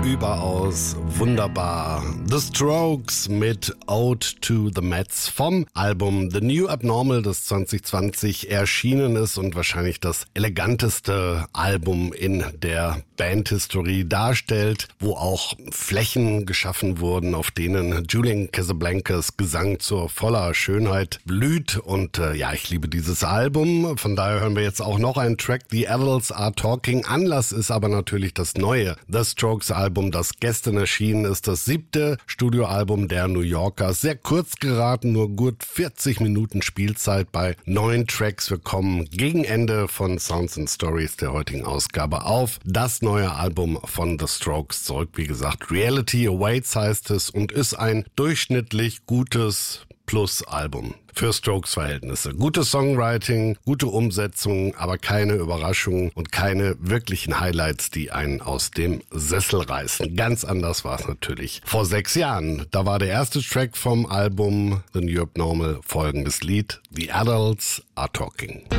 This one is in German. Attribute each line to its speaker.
Speaker 1: Überaus wunderbar. The Strokes mit Ode to the Mets vom Album The New Abnormal, das 2020 erschienen ist und wahrscheinlich das eleganteste Album in der Bandhistorie darstellt, wo auch Flächen geschaffen wurden, auf denen Julian Casablancas Gesang zur voller Schönheit blüht. Und ich liebe dieses Album. Von daher hören wir jetzt auch noch einen Track, The Adults Are Talking. Anlass ist aber natürlich das neue The Strokes Album, das gestern erschienen ist. Das 7. Studioalbum der New Yorker. Sehr kurz geraten, nur gut 40 Minuten Spielzeit bei 9 Tracks. Wir kommen gegen Ende von Sounds and Stories der heutigen Ausgabe auf das neue Album von The Strokes zurück. Wie gesagt, Reality Awaits heißt es und ist ein durchschnittlich gutes Plus-Album für Strokes-Verhältnisse. Gutes Songwriting, gute Umsetzung, aber keine Überraschungen und keine wirklichen Highlights, die einen aus dem Sessel reißen. Ganz anders war es natürlich vor 6 Jahren. Da war der erste Track vom Album The New Abnormal folgendes Lied: The Adults Are Talking.